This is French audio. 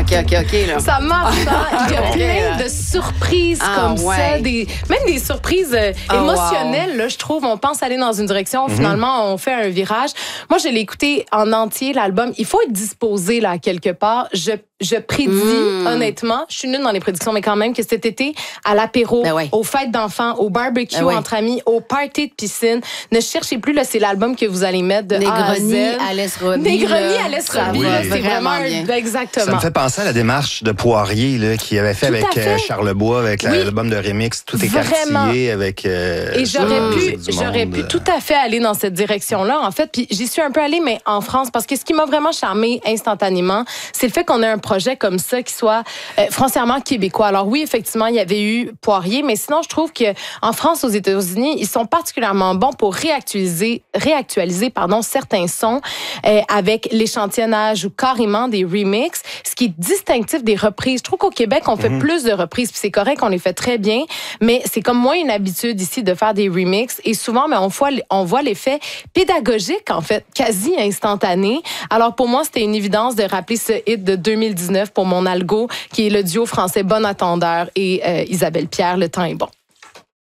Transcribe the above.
Là. Ça marche, hein? Il y a plein de surprises comme ça, même des surprises émotionnelles, là, je trouve. On pense aller dans une direction, finalement, on fait un virage. Moi, je l'ai écouté en entier, l'album. Il faut être disposé, là, quelque part. Je prédis, honnêtement, je suis nulle dans les prédictions, mais quand même, que cet été, à l'apéro, aux fêtes d'enfants, au barbecue entre amis, au party de piscine, ne cherchez plus, là, c'est l'album que vous allez mettre de Negroni, Alès Robbie. Negroni, Alès Robbie, c'est vraiment exactement. Ça me fait penser à la démarche de Poirier là, qu'il avait fait avec Charlebois, avec l'album de remix, tout est quartier avec. Et j'aurais pu tout à fait aller dans cette direction-là, en fait. Puis j'y suis un peu allée, mais en France, parce que ce qui m'a vraiment charmé instantanément, c'est le fait qu'on ait un projet comme ça qui soit foncièrement québécois. Alors oui, effectivement, il y avait eu Poirier, mais sinon, je trouve que en France, aux États-Unis, ils sont particulièrement bons pour réactualiser certains sons avec l'échantillonnage ou carrément des remixes, ce qui est distinctif des reprises. Je trouve qu'au Québec, on fait plus de reprises, puis c'est correct, on les fait très bien, mais c'est comme moi une habitude ici de faire des remixes, et souvent, mais on voit l'effet pédagogique, en fait, quasi instantané. Alors pour moi, c'était une évidence de rappeler ce hit de 2019 pour mon algo, qui est le duo français Bon Attendeur et Isabelle Pierre, Le temps est bon.